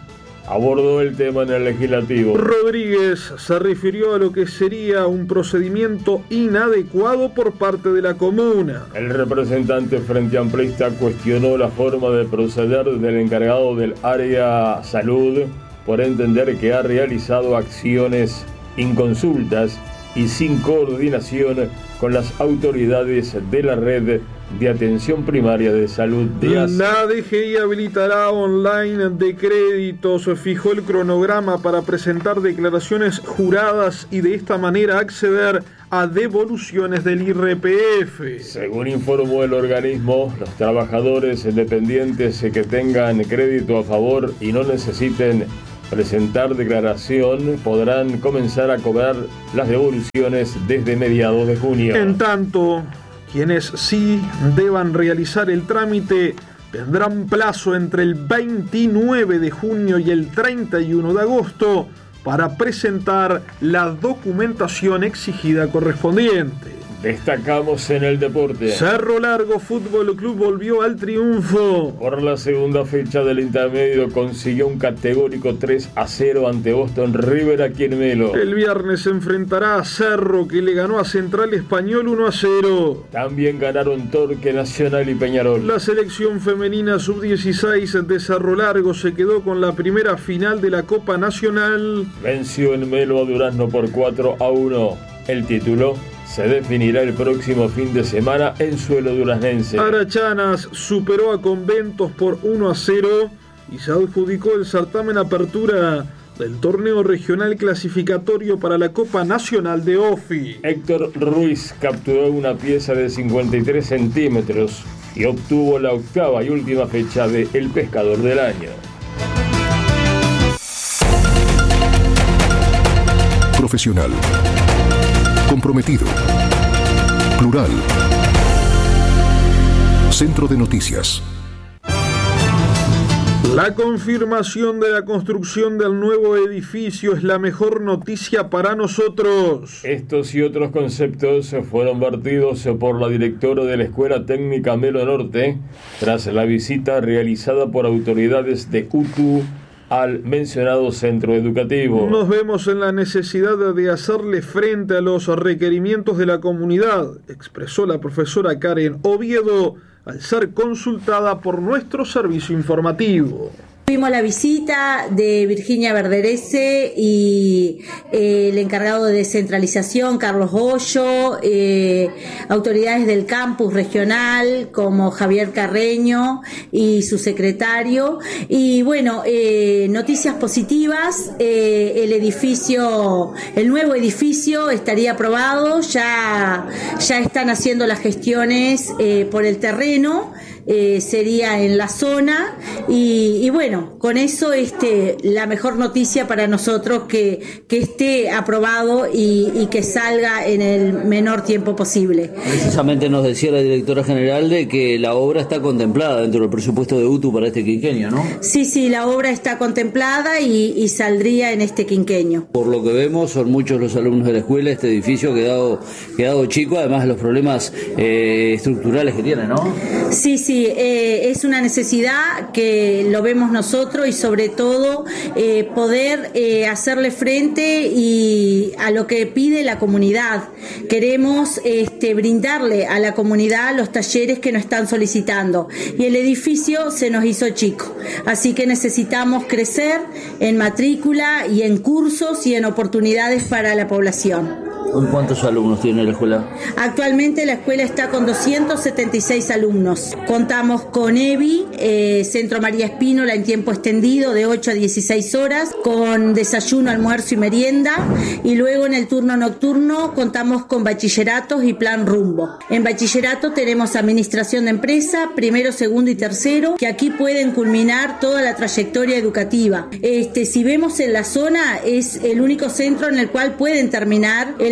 abordó el tema en el legislativo. Rodríguez se refirió a lo que sería un procedimiento inadecuado por parte de la comuna. El representante Frente Amplista cuestionó la forma de proceder del encargado del área salud por entender que ha realizado acciones inconsultas y sin coordinación con las autoridades de la red de atención primaria de salud de A S E. La D G I habilitará online de créditos, fijó el cronograma para presentar declaraciones juradas y de esta manera acceder a devoluciones del I R P F. Según informó el organismo, los trabajadores independientes que tengan crédito a favor y no necesiten presentar declaración podrán comenzar a cobrar las devoluciones desde mediados de junio. En tanto, quienes sí deban realizar el trámite tendrán plazo entre el veintinueve de junio y el treinta y uno de agosto para presentar la documentación exigida correspondiente. Destacamos en el deporte. Cerro Largo Fútbol Club volvió al triunfo. Por la segunda fecha del intermedio consiguió un categórico tres a cero ante Boston River aquí en Melo. El viernes se enfrentará a Cerro, que le ganó a Central Español uno a cero. También ganaron Torque, Nacional y Peñarol. La selección femenina sub dieciséis de Cerro Largo se quedó con la primera final de la Copa Nacional. Venció en Melo a Durazno por cuatro a uno. El título se definirá el próximo fin de semana en suelo duraznense. Arachanas superó a Conventos por uno a cero y se adjudicó el certamen apertura del torneo regional clasificatorio para la Copa Nacional de Ofi. Héctor Ruiz capturó una pieza de cincuenta y tres centímetros y obtuvo la octava y última fecha de El Pescador del Año. Profesional. Comprometido. Plural. Centro de Noticias. La confirmación de la construcción del nuevo edificio es la mejor noticia para nosotros. Estos y otros conceptos fueron vertidos por la directora de la Escuela Técnica Melo Norte tras la visita realizada por autoridades de U T U al mencionado centro educativo. Nos vemos en la necesidad de hacerle frente a los requerimientos de la comunidad, expresó la profesora Karen Oviedo al ser consultada por nuestro servicio informativo. Tuvimos la visita de Virginia Verderese y eh, el encargado de descentralización, Carlos Hoyo, eh, autoridades del campus regional como Javier Carreño y su secretario. Y bueno, eh, noticias positivas, eh, el edificio, el nuevo edificio estaría aprobado, ya, ya están haciendo las gestiones eh, por el terreno. Eh, sería en la zona y, y bueno, con eso este, la mejor noticia para nosotros que, que esté aprobado y, y que salga en el menor tiempo posible. Precisamente nos decía la directora general de que la obra está contemplada dentro del presupuesto de U T U para este quinquenio, ¿no? Sí, sí, la obra está contemplada y, y saldría en este quinquenio. Por lo que vemos, son muchos los alumnos de la escuela, este edificio ha quedado, quedado chico, además de los problemas eh, estructurales que tiene, ¿no? Sí, sí. Sí, eh, es una necesidad que lo vemos nosotros y sobre todo eh, poder eh, hacerle frente y a lo que pide la comunidad. Queremos este, brindarle a la comunidad los talleres que nos están solicitando y el edificio se nos hizo chico, así que necesitamos crecer en matrícula y en cursos y en oportunidades para la población. ¿Cuántos alumnos tiene la escuela? Actualmente la escuela está con doscientos setenta y seis alumnos. Contamos con E B I, eh, Centro María Espínola en tiempo extendido de ocho a dieciséis horas, con desayuno, almuerzo y merienda. Y luego en el turno nocturno contamos con bachilleratos y plan rumbo. En bachillerato tenemos administración de empresa, primero, segundo y tercero, que aquí pueden culminar toda la trayectoria educativa. Este, si vemos en la zona, es el único centro en el cual pueden terminar el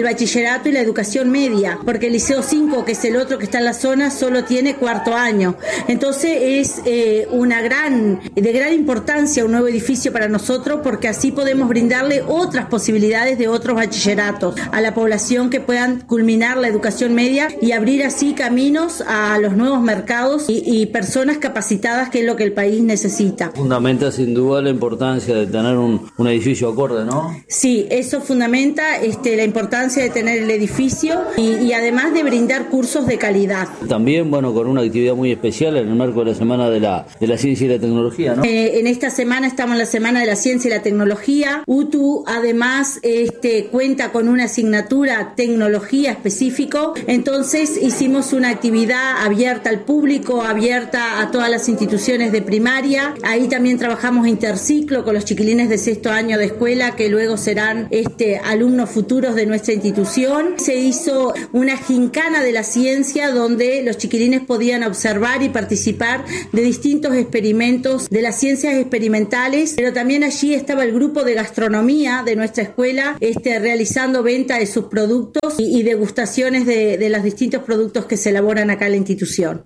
bachillerato y la educación media, porque el Liceo cinco, que es el otro que está en la zona, solo tiene cuarto año. Entonces es eh, una gran, de gran importancia un nuevo edificio para nosotros, porque así podemos brindarle otras posibilidades de otros bachilleratos a la población que puedan culminar la educación media y abrir así caminos a los nuevos mercados y, y personas capacitadas, que es lo que el país necesita. Fundamenta sin duda la importancia de tener un, un edificio acorde, ¿no? Sí, eso fundamenta este, la importancia de tener el edificio y, y además de brindar cursos de calidad. También, bueno, con una actividad muy especial en el marco de la Semana de la, de la Ciencia y la Tecnología, ¿no? Eh, en esta semana estamos en la Semana de la Ciencia y la Tecnología. U T U además este, cuenta con una asignatura tecnología específico, entonces hicimos una actividad abierta al público, abierta a todas las instituciones de primaria. Ahí también trabajamos interciclo con los chiquilines de sexto año de escuela, que luego serán este, alumnos futuros de nuestra institución. Se hizo una gincana de la ciencia donde los chiquilines podían observar y participar de distintos experimentos de las ciencias experimentales, pero también allí estaba el grupo de gastronomía de nuestra escuela este, realizando venta de sus productos y, y degustaciones de, de los distintos productos que se elaboran acá en la institución.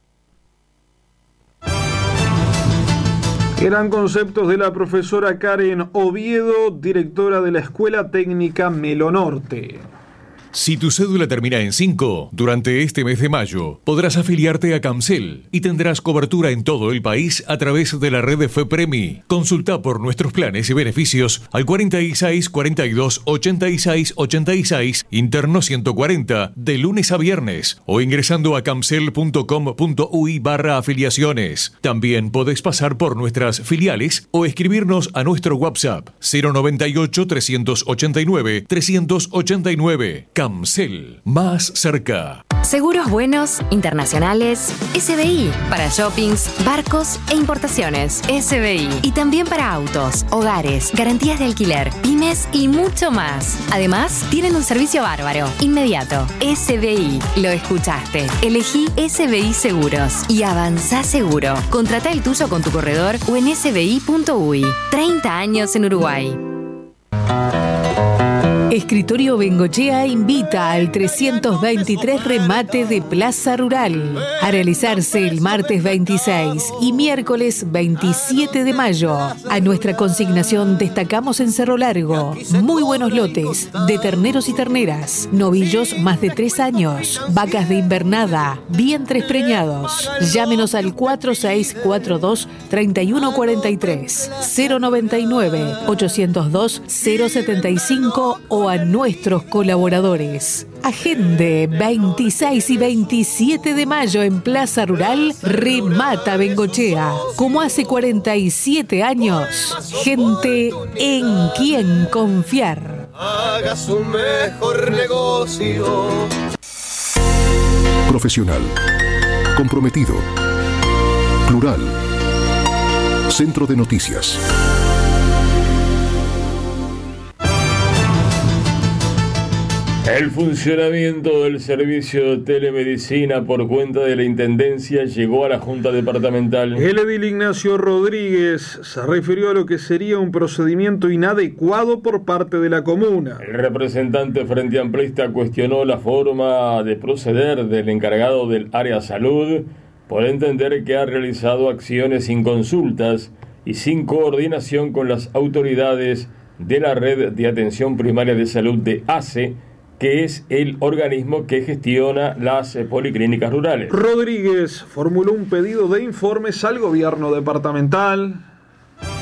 Eran conceptos de la profesora Karen Oviedo, directora de la Escuela Técnica Melonorte. Si tu cédula termina en cinco, durante este mes de mayo podrás afiliarte a Camcel y tendrás cobertura en todo el país a través de la red de FEPREMI. Consulta por nuestros planes y beneficios al cuarenta y seis, cuarenta y dos, ochenta y seis, ochenta y seis, interno ciento cuarenta, de lunes a viernes, o ingresando a camcel punto com punto uy barra afiliaciones. También podés pasar por nuestras filiales o escribirnos a nuestro WhatsApp cero noventa y ocho, trescientos ochenta y nueve, trescientos ochenta y nueve. Camcel, más cerca. Seguros buenos, internacionales, S B I, para shoppings, barcos e importaciones, S B I. Y también para autos, hogares, garantías de alquiler, pymes y mucho más. Además, tienen un servicio bárbaro, inmediato. S B I, lo escuchaste. Elegí S B I Seguros y avanzá seguro. Contratá el tuyo con tu corredor o en s b i punto uy. treinta años en Uruguay. Escritorio Bengochea invita al trescientos veintitrés remate de Plaza Rural a realizarse el martes veintiséis y miércoles veintisiete de mayo. A nuestra consignación destacamos en Cerro Largo muy buenos lotes de terneros y terneras, novillos más de tres años, vacas de invernada, vientres preñados. Llámenos al cuatro seis cuatro dos, tres uno cuatro tres, cero noventa y nueve, ochocientos dos, cero setenta y cinco o a nuestros colaboradores. Agende veintiséis y veintisiete de mayo en Plaza Rural, remata Bengochea. Como hace cuarenta y siete años, gente en quien confiar. Haga su mejor negocio. Profesional. Comprometido. Plural. Centro de Noticias. El funcionamiento del servicio de telemedicina por cuenta de la Intendencia llegó a la Junta Departamental. El edil Ignacio Rodríguez se refirió a lo que sería un procedimiento inadecuado por parte de la comuna. El representante Frente Amplista cuestionó la forma de proceder del encargado del área salud por entender que ha realizado acciones sin consultas y sin coordinación con las autoridades de la Red de Atención Primaria de Salud de A C E, que es el organismo que gestiona las eh, policlínicas rurales. Rodríguez formuló un pedido de informes al gobierno departamental.